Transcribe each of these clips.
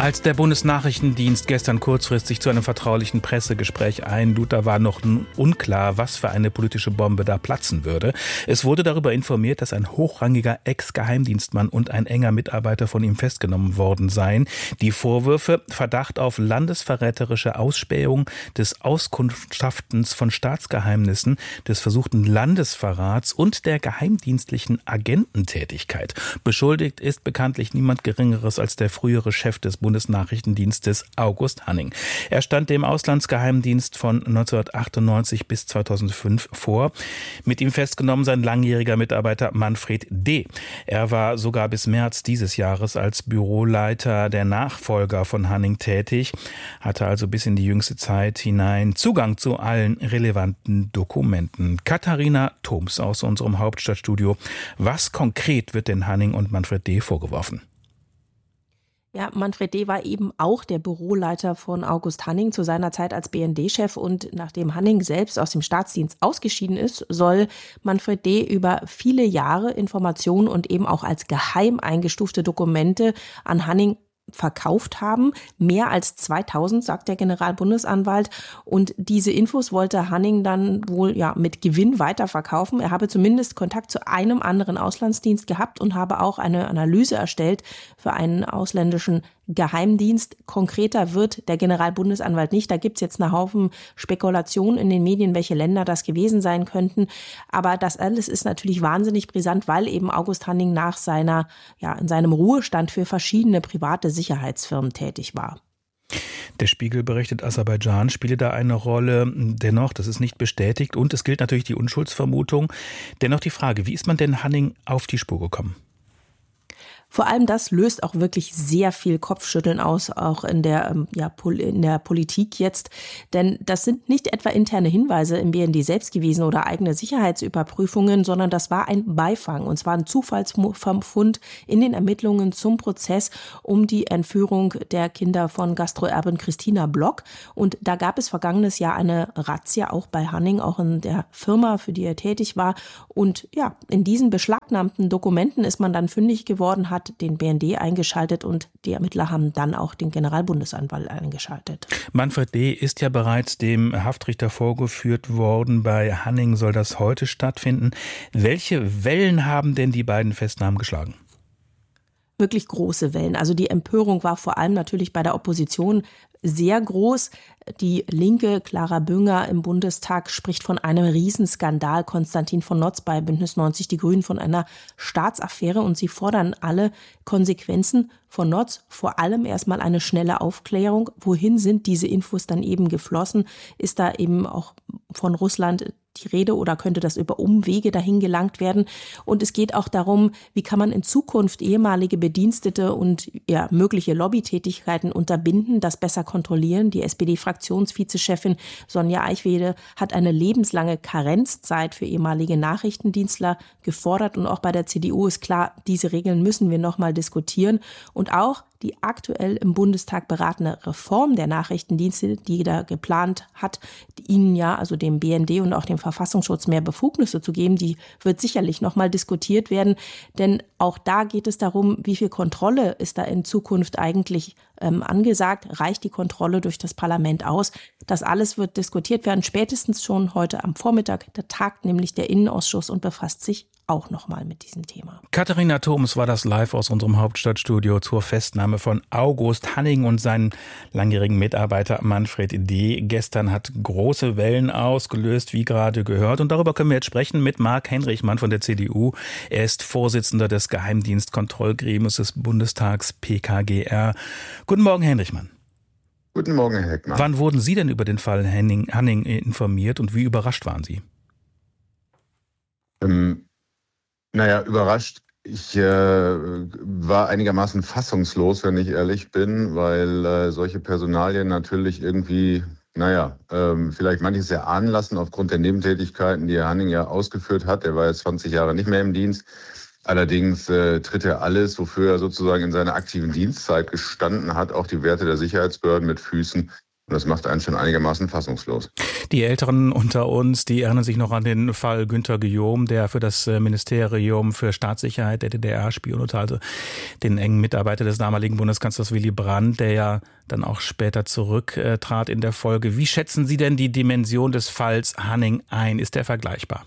Als der Bundesnachrichtendienst gestern kurzfristig zu einem vertraulichen Pressegespräch einlud, da war noch unklar, was für eine politische Bombe da platzen würde. Es wurde darüber informiert, dass ein hochrangiger Ex-Geheimdienstmann und ein enger Mitarbeiter von ihm festgenommen worden seien. Die Vorwürfe: Verdacht auf landesverräterische Ausspähung, des Auskundschaftens von Staatsgeheimnissen, des versuchten Landesverrats und der geheimdienstlichen Agententätigkeit. Beschuldigt ist bekanntlich niemand Geringeres als der frühere Chef des Bundesnachrichtendienstes August Hanning. Er stand dem Auslandsgeheimdienst von 1998 bis 2005 vor. Mit ihm festgenommen sein langjähriger Mitarbeiter Manfred D. Er war sogar bis März dieses Jahres als Büroleiter der Nachfolger von Hanning tätig, hatte also bis in die jüngste Zeit hinein Zugang zu allen relevanten Dokumenten. Katharina Thoms aus unserem Hauptstadtstudio. Was konkret wird denn Hanning und Manfred D. vorgeworfen? Ja, Manfred D. war eben auch der Büroleiter von August Hanning zu seiner Zeit als BND-Chef, und nachdem Hanning selbst aus dem Staatsdienst ausgeschieden ist, soll Manfred D. über viele Jahre Informationen und eben auch als geheim eingestufte Dokumente an Hanning verkauft haben. Mehr als 2000, sagt der Generalbundesanwalt. Und diese Infos wollte Hanning dann wohl mit Gewinn weiterverkaufen. Er habe zumindest Kontakt zu einem anderen Auslandsdienst gehabt und habe auch eine Analyse erstellt für einen ausländischen Geheimdienst. Konkreter wird der Generalbundesanwalt nicht. Da gibt's jetzt einen Haufen Spekulationen in den Medien, welche Länder das gewesen sein könnten. Aber das alles ist natürlich wahnsinnig brisant, weil eben August Hanning in seinem Ruhestand für verschiedene private Sicherheitsfirmen tätig war. Der Spiegel berichtet, Aserbaidschan spiele da eine Rolle. Dennoch, das ist nicht bestätigt. Und es gilt natürlich die Unschuldsvermutung. Dennoch die Frage: Wie ist man denn Hanning auf die Spur gekommen? Vor allem das löst auch wirklich sehr viel Kopfschütteln aus, auch in der Politik jetzt. Denn das sind nicht etwa interne Hinweise im BND selbst gewesen oder eigene Sicherheitsüberprüfungen, sondern das war ein Beifang. Und zwar ein Zufallsfund in den Ermittlungen zum Prozess um die Entführung der Kinder von Gastroerbin Christina Block. Und da gab es vergangenes Jahr eine Razzia auch bei Hanning, auch in der Firma, für die er tätig war. Und in diesen beschlagnahmten Dokumenten ist man dann fündig geworden, hat den BND eingeschaltet, und die Ermittler haben dann auch den Generalbundesanwalt eingeschaltet. Manfred D. ist ja bereits dem Haftrichter vorgeführt worden. Bei Hanning soll das heute stattfinden. Welche Wellen haben denn die beiden Festnahmen geschlagen? Wirklich große Wellen. Also die Empörung war vor allem natürlich bei der Opposition sehr groß. Die Linke, Clara Bünger im Bundestag, spricht von einem Riesenskandal. Konstantin von Notz bei Bündnis 90 Die Grünen von einer Staatsaffäre, und sie fordern alle Konsequenzen von Notz. Vor allem erstmal eine schnelle Aufklärung. Wohin sind diese Infos dann eben geflossen? Ist da eben auch von Russland die Rede oder könnte das über Umwege dahin gelangt werden? Und es geht auch darum, wie kann man in Zukunft ehemalige Bedienstete und mögliche Lobbytätigkeiten unterbinden, das besser kontrollieren. Die SPD-Fraktionsvizechefin Sonja Eichwede hat eine lebenslange Karenzzeit für ehemalige Nachrichtendienstler gefordert, und auch bei der CDU ist klar, diese Regeln müssen wir nochmal diskutieren. Und auch die aktuell im Bundestag beratene Reform der Nachrichtendienste, die da geplant hat, ihnen also dem BND und auch dem Verfassungsschutz mehr Befugnisse zu geben, die wird sicherlich nochmal diskutiert werden. Denn auch da geht es darum, wie viel Kontrolle ist da in Zukunft eigentlich angesagt. Reicht die Kontrolle durch das Parlament aus? Das alles wird diskutiert werden, spätestens schon heute am Vormittag. Da tagt nämlich der Innenausschuss und befasst sich auch nochmal mit diesem Thema. Katharina Thoms war das live aus unserem Hauptstadtstudio zur Festnahme von August Hanning und seinen langjährigen Mitarbeiter Manfred D. Gestern hat große Wellen ausgelöst, wie gerade gehört. Und darüber können wir jetzt sprechen mit Marc Henrichmann von der CDU. Er ist Vorsitzender des Geheimdienstkontrollgremiums des Bundestags PKGR. Guten Morgen, Herr Henrichmann. Guten Morgen, Herr Heckmann. Wann wurden Sie denn über den Fall Hanning informiert und wie überrascht waren Sie? Überrascht. Ich war einigermaßen fassungslos, wenn ich ehrlich bin, weil solche Personalien natürlich irgendwie, vielleicht manches erahnen lassen aufgrund der Nebentätigkeiten, die Herr Hanning ja ausgeführt hat. Er war jetzt 20 Jahre nicht mehr im Dienst. Allerdings tritt er alles, wofür er sozusagen in seiner aktiven Dienstzeit gestanden hat, auch die Werte der Sicherheitsbehörden mit Füßen. Und das macht einen schon einigermaßen fassungslos. Die Älteren unter uns, die erinnern sich noch an den Fall Günter Guillaume, der für das Ministerium für Staatssicherheit der DDR spionierte, also den engen Mitarbeiter des damaligen Bundeskanzlers Willy Brandt, der ja dann auch später zurücktrat in der Folge. Wie schätzen Sie denn die Dimension des Falls Hanning ein? Ist der vergleichbar?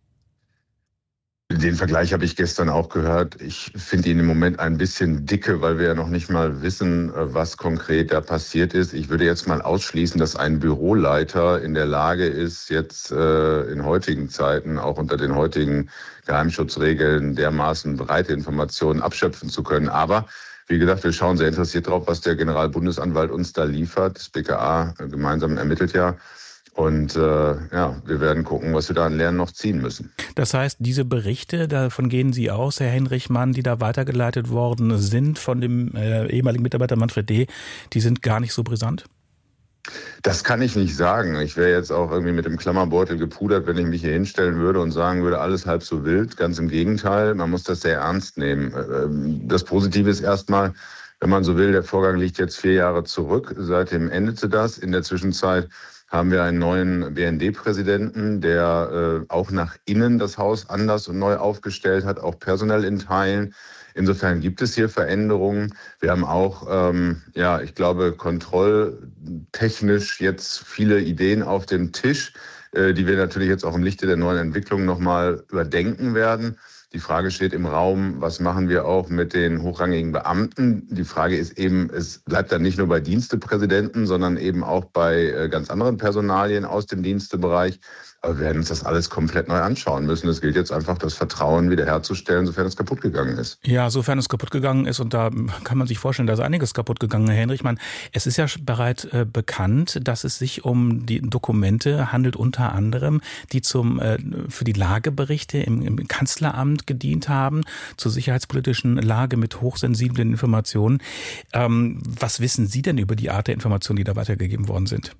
Den Vergleich habe ich gestern auch gehört. Ich finde ihn im Moment ein bisschen dicke, weil wir ja noch nicht mal wissen, was konkret da passiert ist. Ich würde jetzt mal ausschließen, dass ein Büroleiter in der Lage ist, jetzt in heutigen Zeiten, auch unter den heutigen Geheimschutzregeln, dermaßen breite Informationen abschöpfen zu können. Aber wie gesagt, wir schauen sehr interessiert drauf, was der Generalbundesanwalt uns da liefert. Das BKA gemeinsam ermittelt ja. Und wir werden gucken, was wir da an Lehren noch ziehen müssen. Das heißt, diese Berichte, davon gehen Sie aus, Herr Henrichmann, die da weitergeleitet worden sind von dem ehemaligen Mitarbeiter Manfred D., die sind gar nicht so brisant? Das kann ich nicht sagen. Ich wäre jetzt auch irgendwie mit dem Klammerbeutel gepudert, wenn ich mich hier hinstellen würde und sagen würde, alles halb so wild. Ganz im Gegenteil, man muss das sehr ernst nehmen. Das Positive ist erstmal, wenn man so will, der Vorgang liegt jetzt 4 Jahre zurück. Seitdem endete das. In der Zwischenzeit haben wir einen neuen BND-Präsidenten, der auch nach innen das Haus anders und neu aufgestellt hat, auch personell in Teilen. Insofern gibt es hier Veränderungen. Wir haben auch, ich glaube, kontrolltechnisch jetzt viele Ideen auf dem Tisch, die wir natürlich jetzt auch im Lichte der neuen Entwicklung nochmal überdenken werden. Die Frage steht im Raum, was machen wir auch mit den hochrangigen Beamten? Die Frage ist eben, es bleibt dann nicht nur bei Dienstepräsidenten, sondern eben auch bei ganz anderen Personalien aus dem Dienstebereich. Aber wir werden uns das alles komplett neu anschauen müssen. Es gilt jetzt einfach, das Vertrauen wiederherzustellen, sofern es kaputt gegangen ist. Ja, sofern es kaputt gegangen ist. Und da kann man sich vorstellen, da ist einiges kaputt gegangen, Herr Henrichmann. Es ist ja bereits bekannt, dass es sich um die Dokumente handelt, unter anderem, die für die Lageberichte im Kanzleramt gedient haben, zur sicherheitspolitischen Lage mit hochsensiblen Informationen. Was wissen Sie denn über die Art der Informationen, die da weitergegeben worden sind?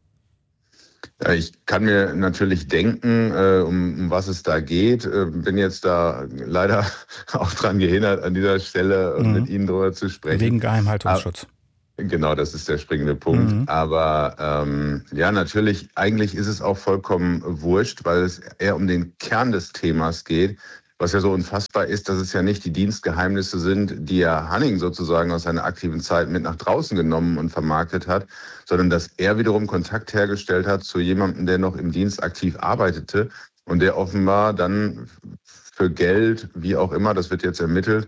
Ja, ich kann mir natürlich denken, um was es da geht. Bin jetzt da leider auch dran gehindert, an dieser Stelle mit Ihnen drüber zu sprechen. Wegen Geheimhaltungsschutz. Genau, das ist der springende Punkt. Aber natürlich, eigentlich ist es auch vollkommen wurscht, weil es eher um den Kern des Themas geht. Was ja so unfassbar ist, dass es ja nicht die Dienstgeheimnisse sind, die Herr Hanning sozusagen aus seiner aktiven Zeit mit nach draußen genommen und vermarktet hat, sondern dass er wiederum Kontakt hergestellt hat zu jemandem, der noch im Dienst aktiv arbeitete und der offenbar dann für Geld, wie auch immer, das wird jetzt ermittelt,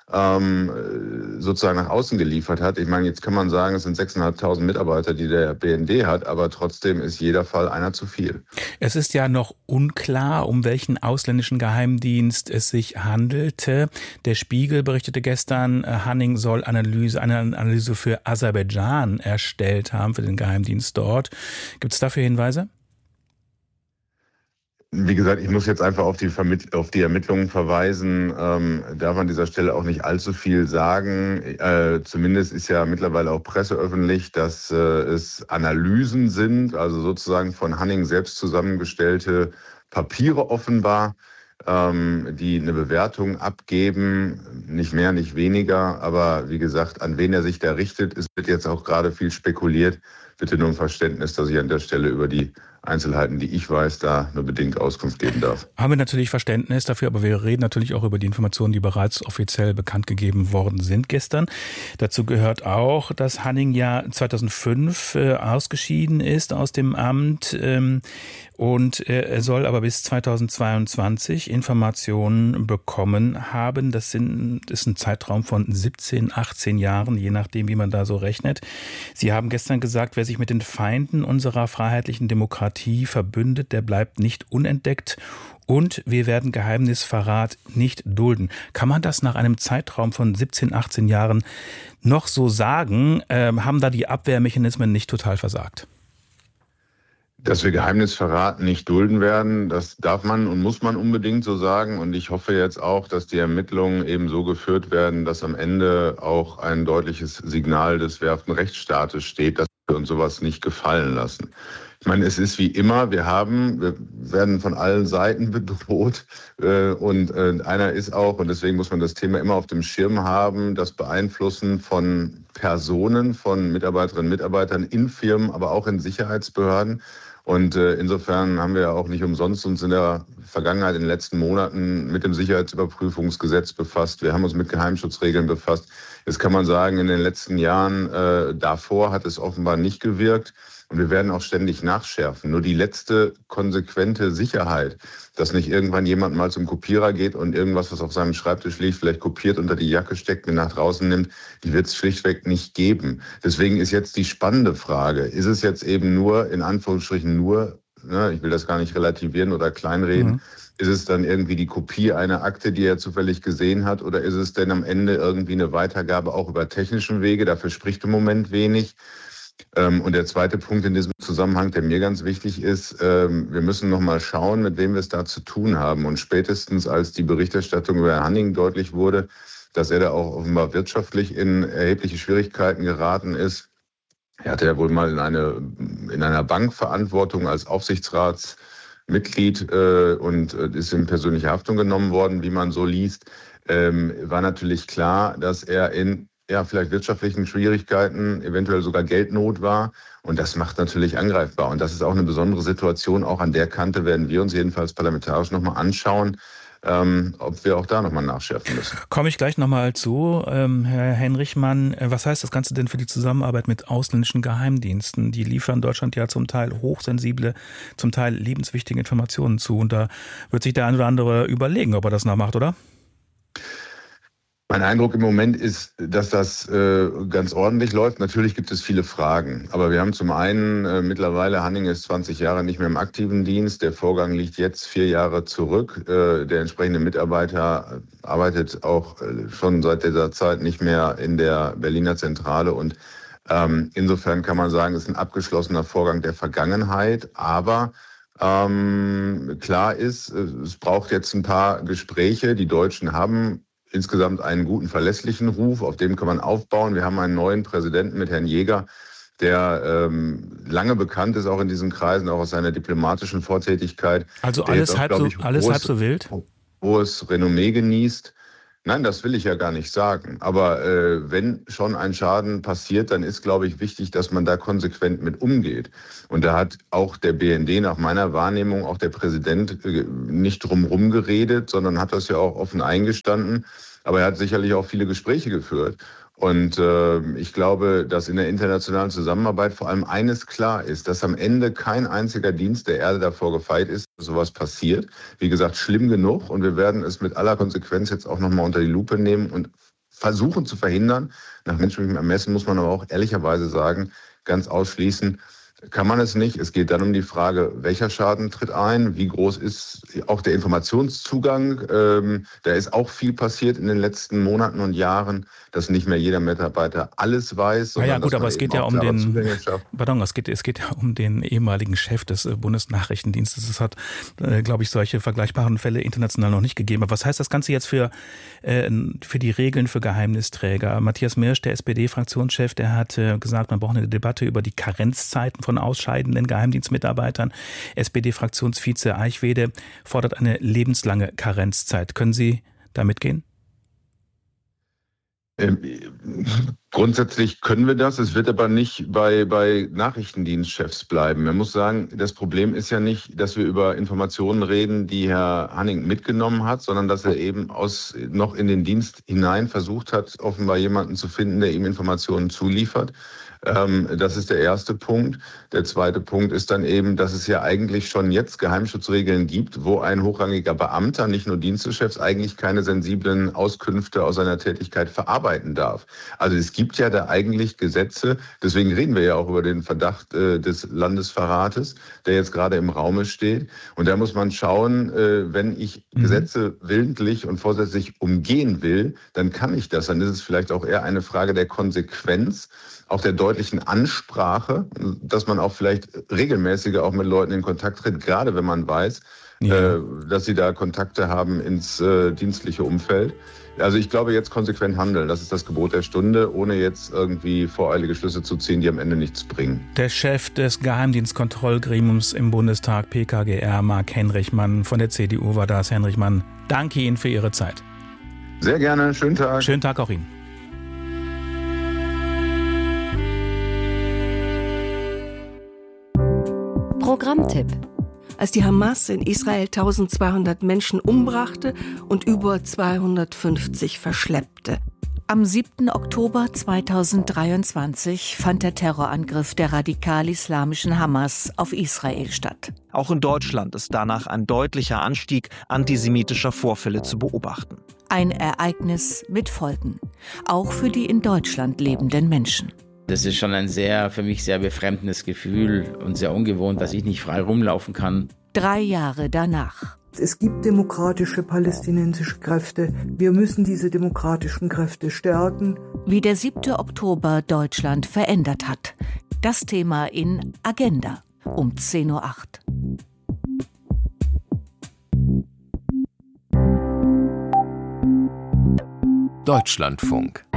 sozusagen nach außen geliefert hat. Ich meine, jetzt kann man sagen, es sind 6.500 Mitarbeiter, die der BND hat, aber trotzdem ist jeder Fall einer zu viel. Es ist ja noch unklar, um welchen ausländischen Geheimdienst es sich handelte. Der Spiegel berichtete gestern, Hanning soll eine Analyse für Aserbaidschan erstellt haben, für den Geheimdienst dort. Gibt es dafür Hinweise? Wie gesagt, ich muss jetzt einfach auf die Ermittlungen verweisen. Darf an dieser Stelle auch nicht allzu viel sagen. Zumindest ist ja mittlerweile auch presseöffentlich, dass es Analysen sind, also sozusagen von Hanning selbst zusammengestellte Papiere offenbar, die eine Bewertung abgeben, nicht mehr, nicht weniger. Aber wie gesagt, an wen er sich da richtet, es wird jetzt auch gerade viel spekuliert. Bitte nur um Verständnis, dass ich an der Stelle über die Einzelheiten, die ich weiß, da nur bedingt Auskunft geben darf. Haben wir natürlich Verständnis dafür, aber wir reden natürlich auch über die Informationen, die bereits offiziell bekannt gegeben worden sind gestern. Dazu gehört auch, dass Hanning ja 2005 ausgeschieden ist aus dem Amt und er soll aber bis 2022 Informationen bekommen haben. Das ist ein Zeitraum von 17, 18 Jahren, je nachdem, wie man da so rechnet. Sie haben gestern gesagt, wer sich mit den Feinden unserer freiheitlichen Demokratie verbündet, der bleibt nicht unentdeckt und wir werden Geheimnisverrat nicht dulden. Kann man das nach einem Zeitraum von 17, 18 Jahren noch so sagen? Haben da die Abwehrmechanismen nicht total versagt? Dass wir Geheimnisverrat nicht dulden werden, das darf man und muss man unbedingt so sagen. Und ich hoffe jetzt auch, dass die Ermittlungen eben so geführt werden, dass am Ende auch ein deutliches Signal des wehrhaften Rechtsstaates steht, dass wir uns sowas nicht gefallen lassen. Ich meine, es ist wie immer, wir werden von allen Seiten bedroht und einer ist auch, und deswegen muss man das Thema immer auf dem Schirm haben, das Beeinflussen von Personen, von Mitarbeiterinnen und Mitarbeitern in Firmen, aber auch in Sicherheitsbehörden. Und insofern haben wir ja auch nicht umsonst uns in der Vergangenheit, in den letzten Monaten mit dem Sicherheitsüberprüfungsgesetz befasst. Wir haben uns mit Geheimschutzregeln befasst. Jetzt kann man sagen, in den letzten Jahren davor hat es offenbar nicht gewirkt. Und wir werden auch ständig nachschärfen. Nur die letzte konsequente Sicherheit, dass nicht irgendwann jemand mal zum Kopierer geht und irgendwas, was auf seinem Schreibtisch liegt, vielleicht kopiert, unter die Jacke steckt, mit nach draußen nimmt, die wird es schlichtweg nicht geben. Deswegen ist jetzt die spannende Frage, ist es jetzt eben nur, in Anführungsstrichen nur, ich will das gar nicht relativieren oder kleinreden, ist es dann irgendwie die Kopie einer Akte, die er zufällig gesehen hat, oder ist es denn am Ende irgendwie eine Weitergabe auch über technischen Wege? Dafür spricht im Moment wenig. Und der zweite Punkt in diesem Zusammenhang, der mir ganz wichtig ist, wir müssen noch mal schauen, mit wem wir es da zu tun haben. Und spätestens als die Berichterstattung über Herrn Hanning deutlich wurde, dass er da auch offenbar wirtschaftlich in erhebliche Schwierigkeiten geraten ist. Er hatte ja wohl mal in einer Bankverantwortung als Aufsichtsratsmitglied und ist in persönliche Haftung genommen worden, wie man so liest. War natürlich klar, dass er in vielleicht wirtschaftlichen Schwierigkeiten, eventuell sogar Geldnot war. Und das macht natürlich angreifbar. Und das ist auch eine besondere Situation. Auch an der Kante werden wir uns jedenfalls parlamentarisch nochmal anschauen, ob wir auch da nochmal nachschärfen müssen. Komme ich gleich nochmal zu. Herr Henrichmann, was heißt das Ganze denn für die Zusammenarbeit mit ausländischen Geheimdiensten? Die liefern Deutschland ja zum Teil hochsensible, zum Teil lebenswichtige Informationen zu. Und da wird sich der eine oder andere überlegen, ob er das noch macht, oder? Mein Eindruck im Moment ist, dass das ganz ordentlich läuft. Natürlich gibt es viele Fragen. Aber wir haben zum einen mittlerweile, Hanning ist 20 Jahre nicht mehr im aktiven Dienst. Der Vorgang liegt jetzt 4 Jahre zurück. Der entsprechende Mitarbeiter arbeitet auch schon seit dieser Zeit nicht mehr in der Berliner Zentrale. Und insofern kann man sagen, es ist ein abgeschlossener Vorgang der Vergangenheit. Aber klar ist, es braucht jetzt ein paar Gespräche. Die Deutschen haben insgesamt einen guten, verlässlichen Ruf, auf dem kann man aufbauen. Wir haben einen neuen Präsidenten mit Herrn Jäger, der lange bekannt ist, auch in diesen Kreisen, auch aus seiner diplomatischen Vortätigkeit. Also alles halb so wild? Hohes Renommee genießt. Nein, das will ich ja gar nicht sagen. Aber wenn schon ein Schaden passiert, dann ist, glaube ich, wichtig, dass man da konsequent mit umgeht. Und da hat auch der BND nach meiner Wahrnehmung, auch der Präsident, nicht drumherum geredet, sondern hat das ja auch offen eingestanden. Aber er hat sicherlich auch viele Gespräche geführt. Und ich glaube, dass in der internationalen Zusammenarbeit vor allem eines klar ist, dass am Ende kein einziger Dienst der Erde davor gefeit ist, dass sowas passiert. Wie gesagt, schlimm genug. Und wir werden es mit aller Konsequenz jetzt auch nochmal unter die Lupe nehmen und versuchen zu verhindern. Nach menschlichem Ermessen muss man aber auch ehrlicherweise sagen, ganz ausschließen kann man es nicht. Es geht dann um die Frage, welcher Schaden tritt ein, wie groß ist auch der Informationszugang. Da ist auch viel passiert in den letzten Monaten und Jahren, dass nicht mehr jeder Mitarbeiter alles weiß. Ja gut, aber es geht ja um es geht ja um den ehemaligen Chef des Bundesnachrichtendienstes. Es hat, glaube ich, solche vergleichbaren Fälle international noch nicht gegeben. Aber was heißt das Ganze jetzt für die Regeln für Geheimnisträger? Matthias Mirsch, der SPD-Fraktionschef, der hat gesagt, man braucht eine Debatte über die Karenzzeiten von ausscheidenden Geheimdienstmitarbeitern. SPD-Fraktionsvize Eichwede fordert eine lebenslange Karenzzeit. Können Sie da mitgehen? Grundsätzlich können wir das. Es wird aber nicht bei Nachrichtendienstchefs bleiben. Man muss sagen, das Problem ist ja nicht, dass wir über Informationen reden, die Herr Hanning mitgenommen hat, sondern dass er eben noch in den Dienst hinein versucht hat, offenbar jemanden zu finden, der ihm Informationen zuliefert. Das ist der erste Punkt. Der zweite Punkt ist dann eben, dass es ja eigentlich schon jetzt Geheimschutzregeln gibt, wo ein hochrangiger Beamter, nicht nur Dienstchefs, eigentlich keine sensiblen Auskünfte aus seiner Tätigkeit verarbeiten darf. Also es gibt ja da eigentlich Gesetze, deswegen reden wir ja auch über den Verdacht des Landesverrates, der jetzt gerade im Raume steht. Und da muss man schauen, wenn ich Gesetze willentlich und vorsätzlich umgehen will, dann kann ich das. Dann ist es vielleicht auch eher eine Frage der Konsequenz, auch der deutlichen Ansprache, dass man auch vielleicht regelmäßiger auch mit Leuten in Kontakt tritt, gerade wenn man weiß, dass sie da Kontakte haben ins dienstliche Umfeld. Also ich glaube, jetzt konsequent handeln, das ist das Gebot der Stunde, ohne jetzt irgendwie voreilige Schlüsse zu ziehen, die am Ende nichts bringen. Der Chef des Geheimdienstkontrollgremiums im Bundestag, PKGR, Marc Henrichmann von der CDU war das. Henrichmann, danke Ihnen für Ihre Zeit. Sehr gerne, schönen Tag. Schönen Tag auch Ihnen. Programmtipp. Als die Hamas in Israel 1200 Menschen umbrachte und über 250 verschleppte. Am 7. Oktober 2023 fand der Terrorangriff der radikal-islamischen Hamas auf Israel statt. Auch in Deutschland ist danach ein deutlicher Anstieg antisemitischer Vorfälle zu beobachten. Ein Ereignis mit Folgen, auch für die in Deutschland lebenden Menschen. Das ist schon ein für mich sehr befremdendes Gefühl und sehr ungewohnt, dass ich nicht frei rumlaufen kann. 3 Jahre danach. Es gibt demokratische palästinensische Kräfte. Wir müssen diese demokratischen Kräfte stärken. Wie der 7. Oktober Deutschland verändert hat. Das Thema in Agenda um 10:08 Uhr. Deutschlandfunk.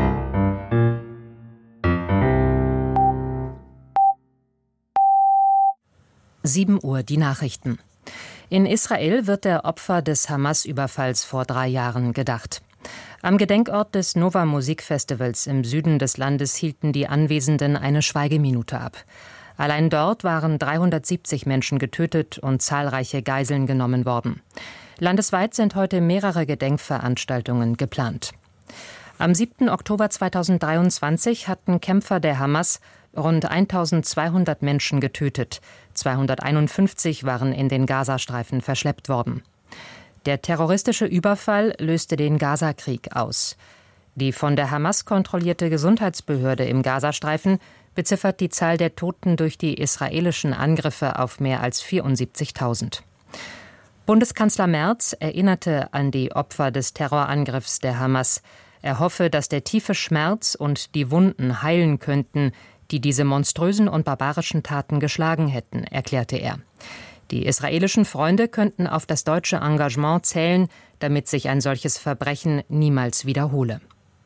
Uhr die Nachrichten. In Israel wird der Opfer des Hamas-Überfalls vor 3 Jahren gedacht. Am Gedenkort des Nova Musikfestivals im Süden des Landes hielten die Anwesenden eine Schweigeminute ab. Allein dort waren 370 Menschen getötet und zahlreiche Geiseln genommen worden. Landesweit sind heute mehrere Gedenkveranstaltungen geplant. Am 7. Oktober 2023 hatten Kämpfer der Hamas rund 1200 Menschen getötet. 251 waren in den Gazastreifen verschleppt worden. Der terroristische Überfall löste den Gazakrieg aus. Die von der Hamas kontrollierte Gesundheitsbehörde im Gazastreifen beziffert die Zahl der Toten durch die israelischen Angriffe auf mehr als 74.000. Bundeskanzler Merz erinnerte an die Opfer des Terrorangriffs der Hamas. Er hoffe, dass der tiefe Schmerz und die Wunden heilen könnten, die diese monströsen und barbarischen Taten geschlagen hätten, erklärte er. Die israelischen Freunde könnten auf das deutsche Engagement zählen, damit sich ein solches Verbrechen niemals wiederhole.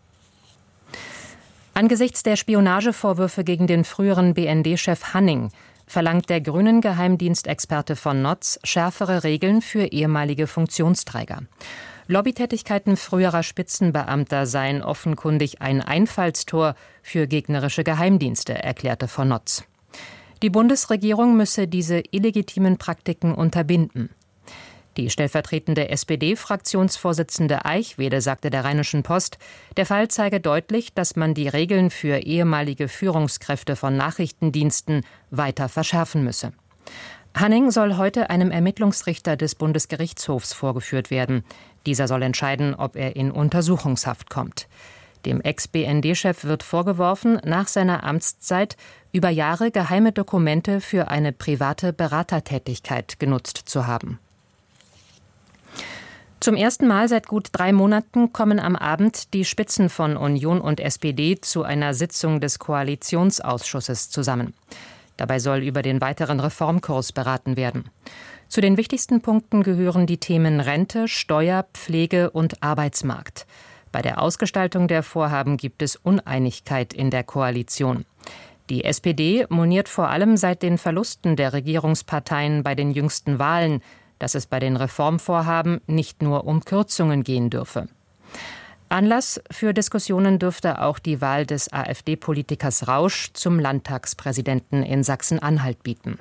Angesichts der Spionagevorwürfe gegen den früheren BND-Chef Hanning verlangt der Grünen-Geheimdienstexperte von Notz schärfere Regeln für ehemalige Funktionsträger. Lobbytätigkeiten früherer Spitzenbeamter seien offenkundig ein Einfallstor für gegnerische Geheimdienste, erklärte von Notz. Die Bundesregierung müsse diese illegitimen Praktiken unterbinden. Die stellvertretende SPD-Fraktionsvorsitzende Eichwede sagte der Rheinischen Post, der Fall zeige deutlich, dass man die Regeln für ehemalige Führungskräfte von Nachrichtendiensten weiter verschärfen müsse. Hanning soll heute einem Ermittlungsrichter des Bundesgerichtshofs vorgeführt werden. Dieser soll entscheiden, ob er in Untersuchungshaft kommt. Dem Ex-BND-Chef wird vorgeworfen, nach seiner Amtszeit über Jahre geheime Dokumente für eine private Beratertätigkeit genutzt zu haben. Zum ersten Mal seit gut 3 Monaten kommen am Abend die Spitzen von Union und SPD zu einer Sitzung des Koalitionsausschusses zusammen. Dabei soll über den weiteren Reformkurs beraten werden. Zu den wichtigsten Punkten gehören die Themen Rente, Steuer, Pflege und Arbeitsmarkt. Bei der Ausgestaltung der Vorhaben gibt es Uneinigkeit in der Koalition. Die SPD moniert vor allem seit den Verlusten der Regierungsparteien bei den jüngsten Wahlen, dass es bei den Reformvorhaben nicht nur um Kürzungen gehen dürfe. Anlass für Diskussionen dürfte auch die Wahl des AfD-Politikers Rausch zum Landtagspräsidenten in Sachsen-Anhalt bieten.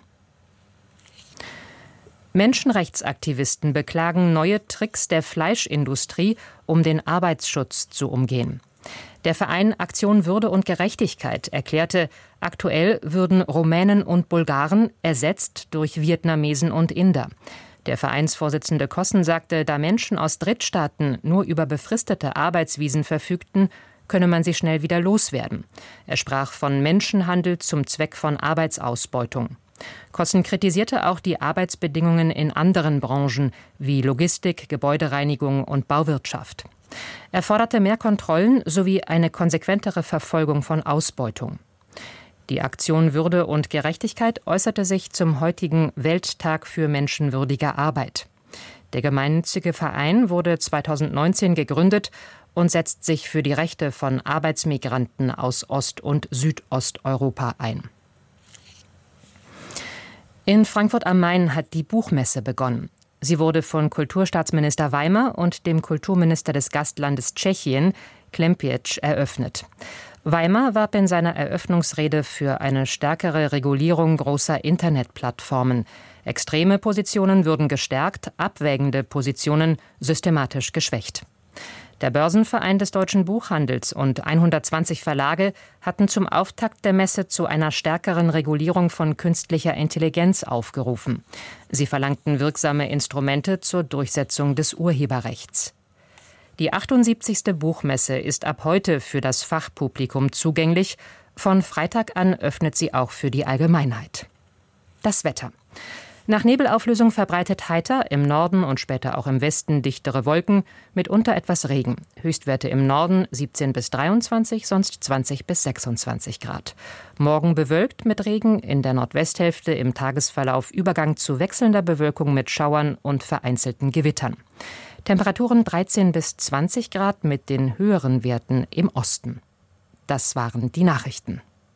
Menschenrechtsaktivisten beklagen neue Tricks der Fleischindustrie, um den Arbeitsschutz zu umgehen. Der Verein Aktion Würde und Gerechtigkeit erklärte, aktuell würden Rumänen und Bulgaren ersetzt durch Vietnamesen und Inder. Der Vereinsvorsitzende Kossen sagte, da Menschen aus Drittstaaten nur über befristete Arbeitsvisen verfügten, könne man sie schnell wieder loswerden. Er sprach von Menschenhandel zum Zweck von Arbeitsausbeutung. Kossen kritisierte auch die Arbeitsbedingungen in anderen Branchen wie Logistik, Gebäudereinigung und Bauwirtschaft. Er forderte mehr Kontrollen sowie eine konsequentere Verfolgung von Ausbeutung. Die Aktion Würde und Gerechtigkeit äußerte sich zum heutigen Welttag für menschenwürdige Arbeit. Der gemeinnützige Verein wurde 2019 gegründet und setzt sich für die Rechte von Arbeitsmigranten aus Ost- und Südosteuropa ein. In Frankfurt am Main hat die Buchmesse begonnen. Sie wurde von Kulturstaatsminister Weimer und dem Kulturminister des Gastlandes Tschechien, Klempiec, eröffnet. Weimer warb in seiner Eröffnungsrede für eine stärkere Regulierung großer Internetplattformen. Extreme Positionen würden gestärkt, abwägende Positionen systematisch geschwächt. Der Börsenverein des deutschen Buchhandels und 120 Verlage hatten zum Auftakt der Messe zu einer stärkeren Regulierung von künstlicher Intelligenz aufgerufen. Sie verlangten wirksame Instrumente zur Durchsetzung des Urheberrechts. Die 78. Buchmesse ist ab heute für das Fachpublikum zugänglich. Von Freitag an öffnet sie auch für die Allgemeinheit. Das Wetter. Nach Nebelauflösung verbreitet heiter, im Norden und später auch im Westen dichtere Wolken, mitunter etwas Regen. Höchstwerte im Norden 17 bis 23, sonst 20 bis 26 Grad. Morgen bewölkt mit Regen, in der Nordwesthälfte im Tagesverlauf Übergang zu wechselnder Bewölkung mit Schauern und vereinzelten Gewittern. Temperaturen 13 bis 20 Grad mit den höheren Werten im Osten. Das waren die Nachrichten.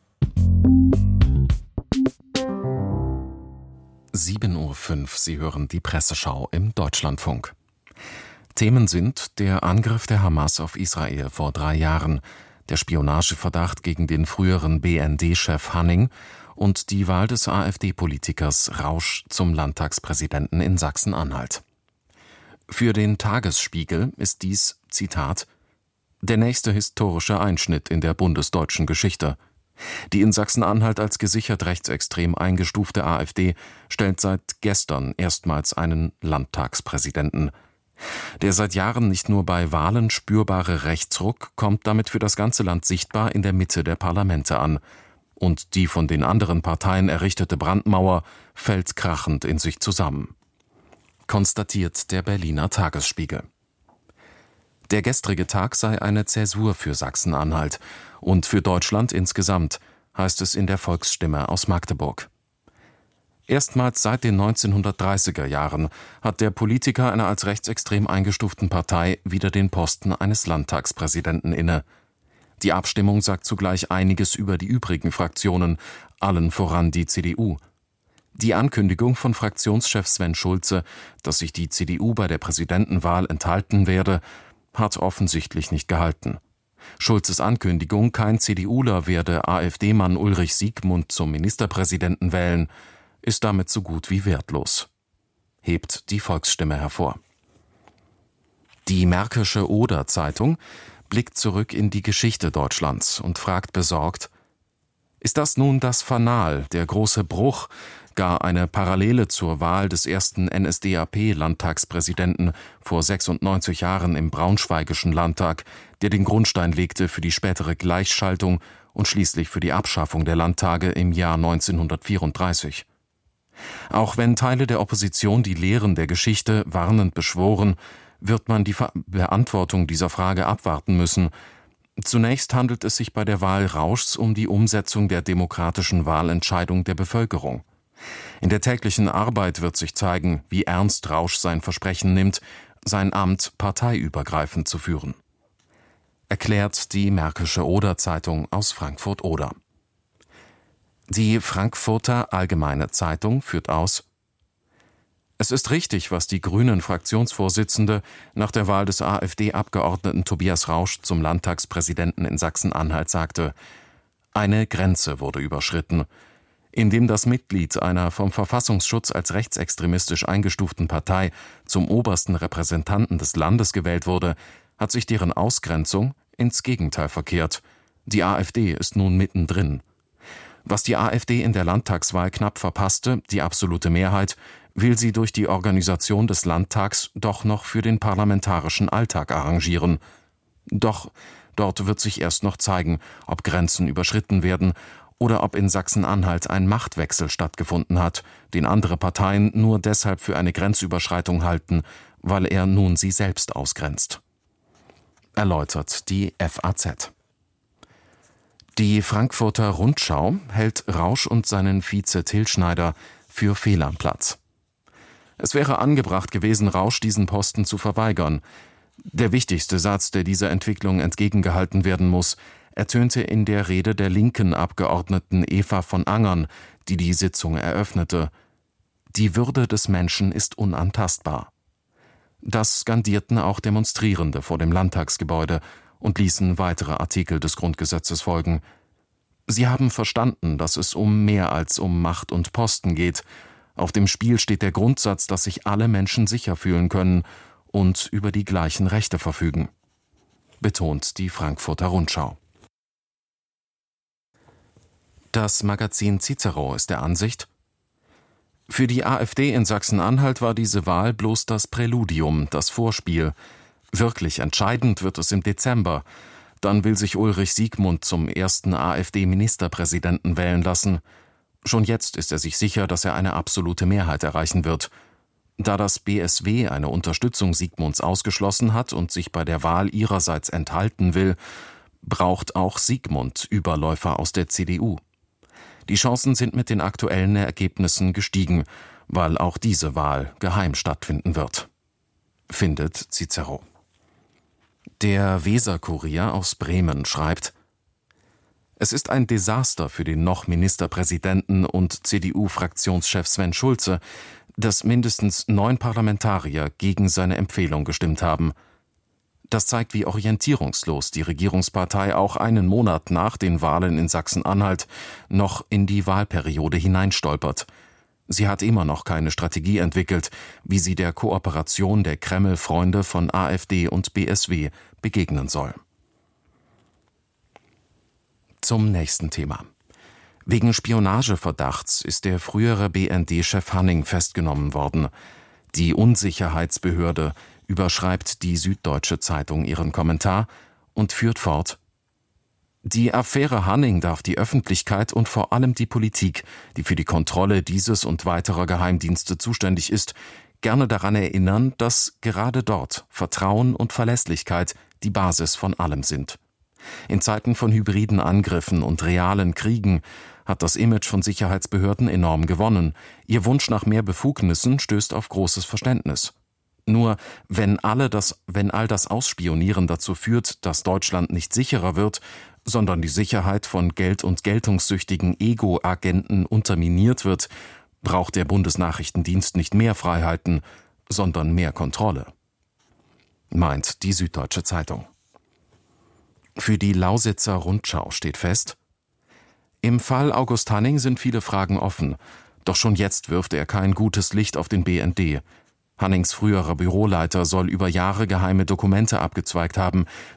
7:05 Uhr, Sie hören die Presseschau im Deutschlandfunk. Themen sind der Angriff der Hamas auf Israel vor 3 Jahren, der Spionageverdacht gegen den früheren BND-Chef Hanning und die Wahl des AfD-Politikers Rausch zum Landtagspräsidenten in Sachsen-Anhalt. Für den Tagesspiegel ist dies, Zitat, der nächste historische Einschnitt in der bundesdeutschen Geschichte. Die in Sachsen-Anhalt als gesichert rechtsextrem eingestufte AfD stellt seit gestern erstmals einen Landtagspräsidenten. Der seit Jahren nicht nur bei Wahlen spürbare Rechtsruck kommt damit für das ganze Land sichtbar in der Mitte der Parlamente an. Und die von den anderen Parteien errichtete Brandmauer fällt krachend in sich zusammen. Konstatiert der Berliner Tagesspiegel. Der gestrige Tag sei eine Zäsur für Sachsen-Anhalt und für Deutschland insgesamt, heißt es in der Volksstimme aus Magdeburg. Erstmals seit den 1930er Jahren hat der Politiker einer als rechtsextrem eingestuften Partei wieder den Posten eines Landtagspräsidenten inne. Die Abstimmung sagt zugleich einiges über die übrigen Fraktionen, allen voran die CDU. Die Ankündigung von Fraktionschef Sven Schulze, dass sich die CDU bei der Präsidentenwahl enthalten werde, hat offensichtlich nicht gehalten. Schulzes Ankündigung, kein CDUler werde AfD-Mann Ulrich Siegmund zum Ministerpräsidenten wählen, ist damit so gut wie wertlos, hebt die Volksstimme hervor. Die Märkische Oder-Zeitung blickt zurück in die Geschichte Deutschlands und fragt besorgt: Ist das nun das Fanal, der große Bruch, gar eine Parallele zur Wahl des ersten NSDAP-Landtagspräsidenten vor 96 Jahren im Braunschweigischen Landtag, der den Grundstein legte für die spätere Gleichschaltung und schließlich für die Abschaffung der Landtage im Jahr 1934? Auch wenn Teile der Opposition die Lehren der Geschichte warnend beschworen, wird man die Beantwortung dieser Frage abwarten müssen. Zunächst handelt es sich bei der Wahl Rauschs um die Umsetzung der demokratischen Wahlentscheidung der Bevölkerung. In der täglichen Arbeit wird sich zeigen, wie ernst Rausch sein Versprechen nimmt, sein Amt parteiübergreifend zu führen. Erklärt die Märkische Oder-Zeitung aus Frankfurt-Oder. Die Frankfurter Allgemeine Zeitung führt aus: Es ist richtig, was die Grünen-Fraktionsvorsitzende nach der Wahl des AfD-Abgeordneten Tobias Rausch zum Landtagspräsidenten in Sachsen-Anhalt sagte. Eine Grenze wurde überschritten. Indem das Mitglied einer vom Verfassungsschutz als rechtsextremistisch eingestuften Partei zum obersten Repräsentanten des Landes gewählt wurde, hat sich deren Ausgrenzung ins Gegenteil verkehrt. Die AfD ist nun mittendrin. Was die AfD in der Landtagswahl knapp verpasste, die absolute Mehrheit, will sie durch die Organisation des Landtags doch noch für den parlamentarischen Alltag arrangieren. Doch dort wird sich erst noch zeigen, ob Grenzen überschritten werden oder ob in Sachsen-Anhalt ein Machtwechsel stattgefunden hat, den andere Parteien nur deshalb für eine Grenzüberschreitung halten, weil er nun sie selbst ausgrenzt. Erläutert die FAZ. Die Frankfurter Rundschau hält Rausch und seinen Vize Till Schneider für fehl am Platz. Es wäre angebracht gewesen, Rausch diesen Posten zu verweigern. Der wichtigste Satz, der dieser Entwicklung entgegengehalten werden muss, ertönte in der Rede der linken Abgeordneten Eva von Angern, die die Sitzung eröffnete. Die Würde des Menschen ist unantastbar. Das skandierten auch Demonstrierende vor dem Landtagsgebäude und ließen weitere Artikel des Grundgesetzes folgen. Sie haben verstanden, dass es um mehr als um Macht und Posten geht. Auf dem Spiel steht der Grundsatz, dass sich alle Menschen sicher fühlen können und über die gleichen Rechte verfügen, betont die Frankfurter Rundschau. Das Magazin Cicero ist der Ansicht: Für die AfD in Sachsen-Anhalt war diese Wahl bloß das Präludium, das Vorspiel. Wirklich entscheidend wird es im Dezember. Dann will sich Ulrich Siegmund zum ersten AfD-Ministerpräsidenten wählen lassen. Schon jetzt ist er sich sicher, dass er eine absolute Mehrheit erreichen wird. Da das BSW eine Unterstützung Siegmunds ausgeschlossen hat und sich bei der Wahl ihrerseits enthalten will, braucht auch Siegmund Überläufer aus der CDU. Die Chancen sind mit den aktuellen Ergebnissen gestiegen, weil auch diese Wahl geheim stattfinden wird, findet Cicero. Der Weser-Kurier aus Bremen schreibt: Es ist ein Desaster für den noch Ministerpräsidenten und CDU-Fraktionschef Sven Schulze, dass mindestens 9 Parlamentarier gegen seine Empfehlung gestimmt haben. Das zeigt, wie orientierungslos die Regierungspartei auch einen Monat nach den Wahlen in Sachsen-Anhalt noch in die Wahlperiode hineinstolpert. Sie hat immer noch keine Strategie entwickelt, wie sie der Kooperation der Kreml-Freunde von AfD und BSW begegnen soll. Zum nächsten Thema. Wegen Spionageverdachts ist der frühere BND-Chef Hanning festgenommen worden. Die Unsicherheitsbehörde überschreibt die Süddeutsche Zeitung ihren Kommentar und führt fort: Die Affäre Hanning darf die Öffentlichkeit und vor allem die Politik, die für die Kontrolle dieses und weiterer Geheimdienste zuständig ist, gerne daran erinnern, dass gerade dort Vertrauen und Verlässlichkeit die Basis von allem sind. In Zeiten von hybriden Angriffen und realen Kriegen hat das Image von Sicherheitsbehörden enorm gewonnen. Ihr Wunsch nach mehr Befugnissen stößt auf großes Verständnis. Nur wenn all das Ausspionieren dazu führt, dass Deutschland nicht sicherer wird, sondern die Sicherheit von Geld- und geltungssüchtigen Ego-Agenten unterminiert wird, braucht der Bundesnachrichtendienst nicht mehr Freiheiten, sondern mehr Kontrolle, meint die Süddeutsche Zeitung. Für die Lausitzer Rundschau steht fest: Im Fall August Hanning sind viele Fragen offen, doch schon jetzt wirft er kein gutes Licht auf den BND. Hannings früherer Büroleiter soll über Jahre geheime Dokumente abgezweigt haben,